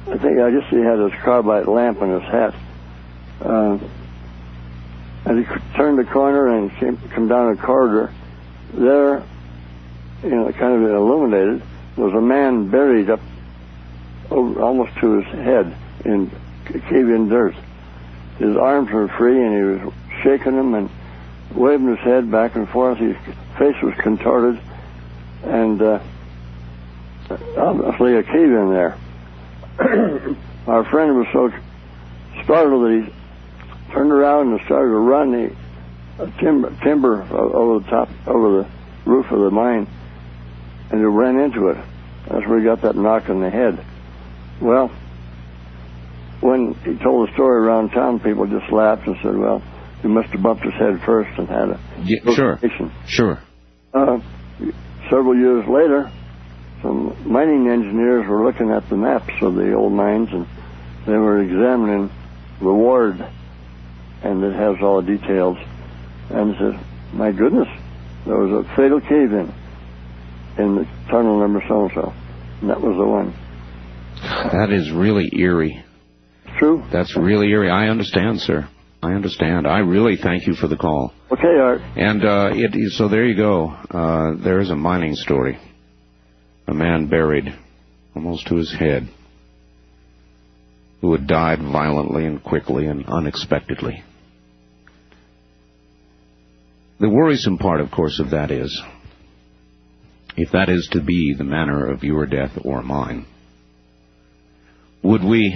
I guess he had his carbide lamp in his hat. And he turned the corner and come down a corridor. There, kind of illuminated, was a man buried up over, almost to his head in cave-in dirt. His arms were free, and he was shaking them and waving his head back and forth. His face was contorted, and obviously a cave-in there. Our friend was so startled that he turned around and started to run the timber over the roof of the mine, and he ran into it. That's where he got that knock in the head. Well, when he told the story around town, people just laughed and said, well, he must have bumped his head first and had a location. Sure. Several years later, some mining engineers were looking at the maps of the old mines, and they were examining the ward, and it has all the details. And said, my goodness, there was a fatal cave-in the tunnel number so-and-so. And that was the one. That is really eerie. True. That's really eerie. I understand, sir. I understand. I really thank you for the call. Okay, Art. And so there you go. There is a mining story. A man buried almost to his head who had died violently and quickly and unexpectedly. The worrisome part, of course, of that is, if that is to be the manner of your death or mine, would we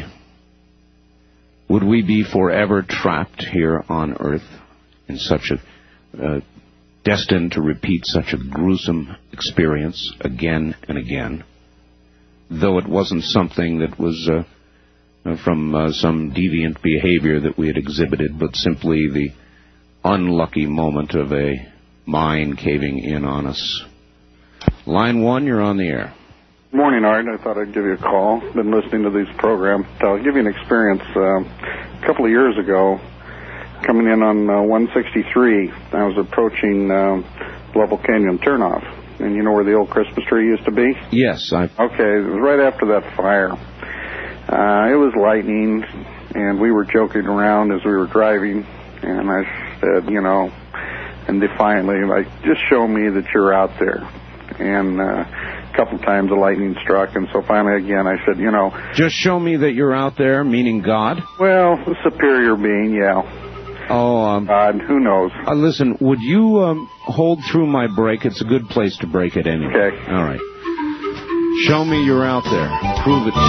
be forever trapped here on Earth in such a destined to repeat such a gruesome experience again and again, though it wasn't something that was from some deviant behavior that we had exhibited, but simply the unlucky moment of a mine caving in on us? Line 1, you're on the air. Morning, Art. I thought I'd give you a call. Been listening to these programs. I'll give you an experience. A couple of years ago, coming in on 163, I was approaching Level Canyon turnoff. And you know where the old Christmas tree used to be? Yes. Okay, it was right after that fire. It was lightning, and we were joking around as we were driving. And I said, and defiantly, like, just show me that you're out there. And a couple times the lightning struck, and so finally again I said, just show me that you're out there, meaning God? Well, the superior being, yeah. Oh, God, who knows? Listen, would you hold through my break? It's a good place to break it anyway. Okay. All right. Show me you're out there. Prove it.